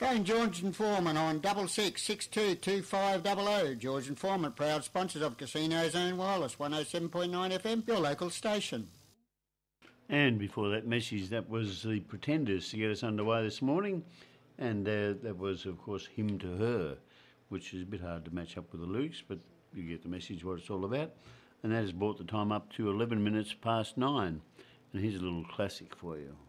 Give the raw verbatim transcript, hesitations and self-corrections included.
Phone George and Foreman on double six six two two five double oh. George and Foreman, proud sponsors of Casino Zone Wireless, one oh seven point nine F M, your local station. And before that message, that was the Pretenders to get us underway this morning. And uh, that was, of course, Hymn to Her, which is a bit hard to match up with the lyrics, but you get the message what it's all about. And that has brought the time up to eleven minutes past nine. And here's a little classic for you.